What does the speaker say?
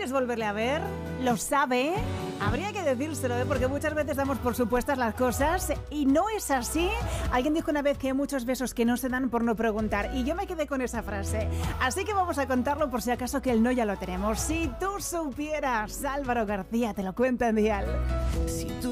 ¿Quieres volverle a ver? ¿Lo sabe? Habría que decírselo, porque muchas veces damos por supuestas las cosas y no es así. Alguien dijo una vez que hay muchos besos que no se dan por no preguntar y yo me quedé con esa frase. Así que vamos a contarlo por si acaso que el no ya lo tenemos. Si tú supieras, Álvaro García te lo cuenta en Dial. Si tú